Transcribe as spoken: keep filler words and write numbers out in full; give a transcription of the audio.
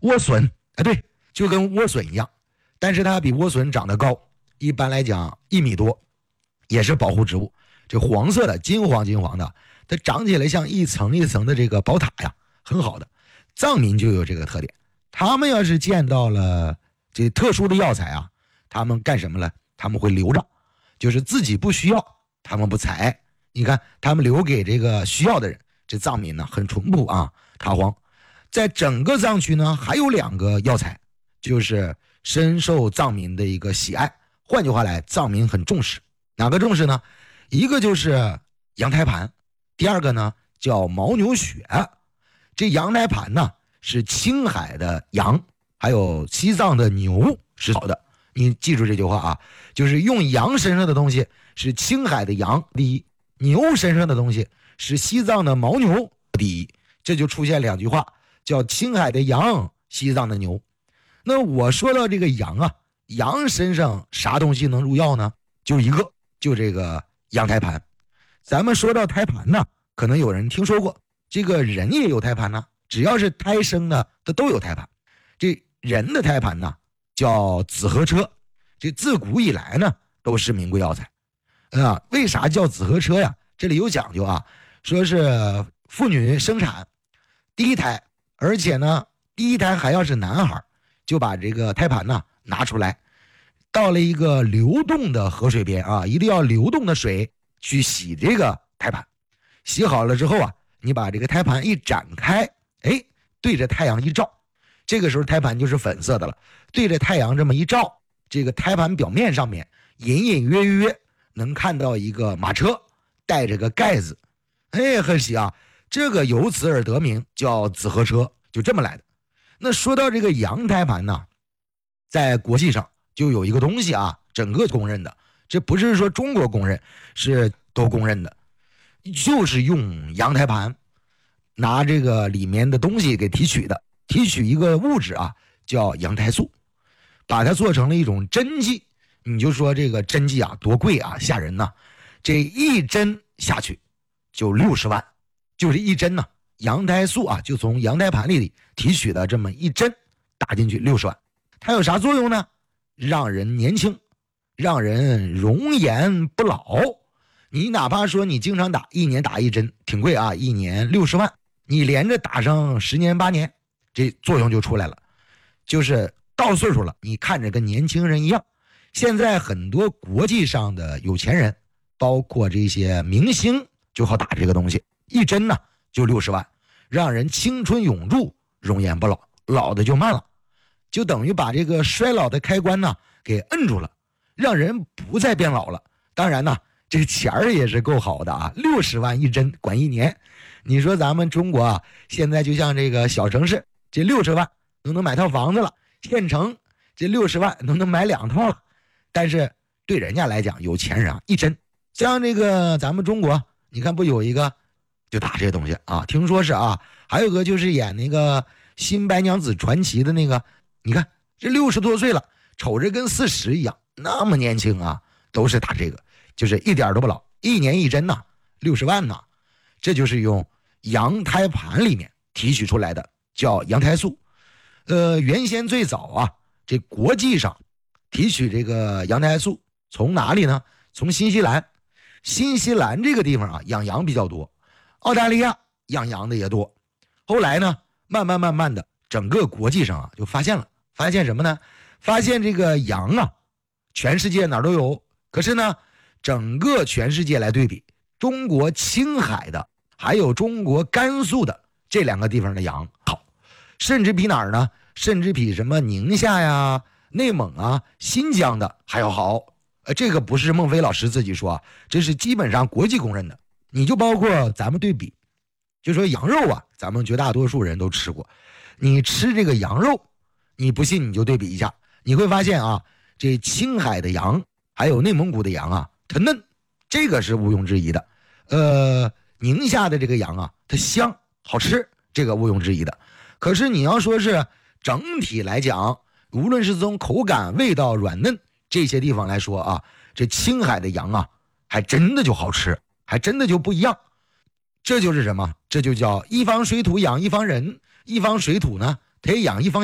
莴笋，哎，对，就跟莴笋一样，但是它比莴笋长得高，一般来讲一米多，也是保护植物。这黄色的，金黄金黄的，它长起来像一层一层的这个宝塔呀，很好的。藏民就有这个特点，他们要是见到了这特殊的药材啊，他们干什么呢？他们会留着，就是自己不需要，他们不采。你看，他们留给这个需要的人。这藏民呢很淳朴啊，塔黄。在整个藏区呢，还有两个药材，就是深受藏民的一个喜爱。换句话来，藏民很重视。哪个重视呢？一个就是羊胎盘，第二个呢叫牦牛血。这羊胎盘呢是青海的羊，还有西藏的牛是好的。你记住这句话啊，就是用羊身上的东西是青海的羊第一，牛身上的东西是西藏的牦牛第一。这就出现两句话，叫青海的羊，西藏的牛。那我说到这个羊啊，羊身上啥东西能入药呢？就一个，就这个羊胎盘。咱们说到胎盘呢，可能有人听说过，这个人也有胎盘呢，只要是胎生的，它都有胎盘。这人的胎盘呢，叫紫河车，这自古以来呢都是名贵药材啊。为啥叫紫河车呀？这里有讲究啊，说是妇女生产第一胎，而且呢第一胎还要是男孩，就把这个胎盘呢拿出来，到了一个流动的河水边啊，一定要流动的水去洗这个胎盘。洗好了之后啊，你把这个胎盘一展开，哎，对着太阳一照，这个时候胎盘就是粉色的了。对着太阳这么一照，这个胎盘表面上面隐隐约约能看到一个马车带着个盖子，哎，很喜啊，这个由此而得名，叫紫河车，就这么来的。那说到这个羊胎盘呢，在国际上就有一个东西啊，整个公认的，这不是说中国公认，是都公认的，就是用羊胎盘拿这个里面的东西给提取的，提取一个物质啊，叫羊胎素，把它做成了一种针剂。你就说这个针剂啊多贵啊，吓人呐！这一针下去就六十万，就是一针呢、啊，羊胎素啊就从羊胎盘里提取的这么一针打进去六十万。它有啥作用呢？让人年轻，让人容颜不老。你哪怕说你经常打，一年打一针挺贵啊，一年六十万，你连着打上十年八年，这作用就出来了，就是到岁数了，你看着跟年轻人一样。现在很多国际上的有钱人，包括这些明星，就好打这个东西，一针呢就六十万，让人青春永驻，容颜不老，老的就慢了，就等于把这个衰老的开关呢给摁住了，让人不再变老了。当然呢，这个钱儿也是够好的啊，六十万一针管一年。你说咱们中国啊，现在就像这个小城市，这六十万都能买套房子了，县城这六十万都能买两套了。但是对人家来讲，有钱人啊，一针，像这个咱们中国，你看不有一个就打这些东西啊？听说是啊，还有个就是演那个《新白娘子传奇》的那个，你看这六十多岁了，瞅着跟四十一样，那么年轻啊，都是打这个，就是一点都不老，一年一针呐、啊，六十万呐、啊，这就是用羊胎盘里面提取出来的，叫羊胎素。呃，原先最早啊，这国际上提取这个羊胎素从哪里呢？从新西兰。新西兰这个地方啊，养羊比较多，澳大利亚养羊的也多。后来呢，慢慢慢慢的，整个国际上啊就发现了，发现什么呢？发现这个羊啊，全世界哪儿都有，可是呢，整个全世界来对比，中国青海的还有中国甘肃的这两个地方的羊好，甚至比哪儿呢？甚至比什么宁夏呀、内蒙啊、新疆的还要好。呃，这个不是孟非老师自己说啊，这是基本上国际公认的。你就包括咱们对比，就说羊肉啊，咱们绝大多数人都吃过。你吃这个羊肉，你不信你就对比一下，你会发现啊，这青海的羊还有内蒙古的羊啊，它嫩，这个是毋庸置疑的。呃，宁夏的这个羊啊，它香好吃，这个毋庸置疑的。可是你要说是整体来讲，无论是从口感、味道、软嫩这些地方来说啊，这青海的羊啊，还真的就好吃，还真的就不一样。这就是什么？这就叫一方水土养一方人，一方水土呢，它也养一方